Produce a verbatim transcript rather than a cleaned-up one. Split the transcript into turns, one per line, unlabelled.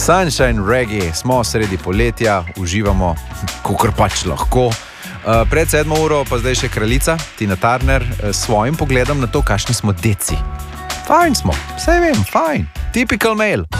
Sunshine Reggae, smo sredi poletja, uživamo, kakor pač lahko. Uh, pred sedmo uro pa zdaj še kraljica Tina Turner uh, s svojim pogledom na to, kakšni smo deci. Fajn smo, vse vem, fajn. Typical male.